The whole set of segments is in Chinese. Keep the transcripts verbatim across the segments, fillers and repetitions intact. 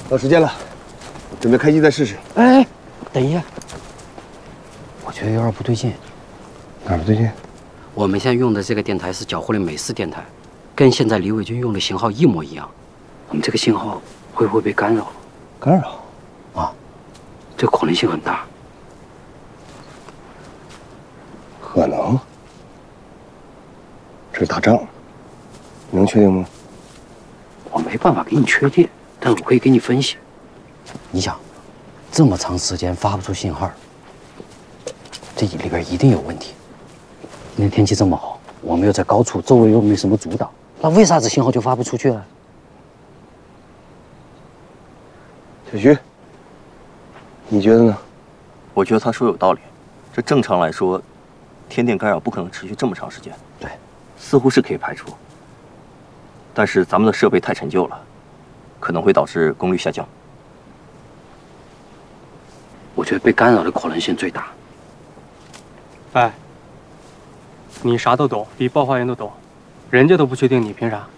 到时间了，准备开机再试试。 哎，等一下，我觉得有点不对劲。 哪儿不对劲？ 我们现在用的这个电台是缴获的美式电台，跟现在李伟军用的型号一模一样。我们这个信号会不会被干扰了？ 干扰？ 啊，这个可能性很大。 可能。这是打仗，你能确定吗？ 我没办法给你确定，但我可以给你分析。你想，这么长时间发不出信号，这里边一定有问题。今天天气这么好，我们又在高处，周围又没什么阻挡，那为啥子信号就发不出去了？ 小徐，你觉得呢？ 我觉得他说有道理。这正常来说，天电干扰不可能持续这么长时间。 对， 似乎是可以排除。但是咱们的设备太陈旧了，可能会导致功率下降。 我觉得被干扰的可能性最大。 哎，你啥都懂，比报花员都懂，人家都不确定，你凭啥？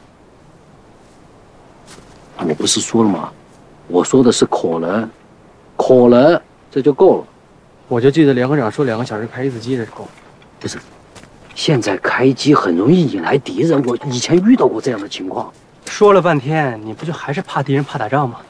我不是说了吗？我说的是可能，可能这就够了。 我就记得联合长说两个小时开一次机这是够。 不是，现在开机很容易引来敌人，我以前遇到过这样的情况。 说了半天，你不就还是怕敌人、怕打仗吗？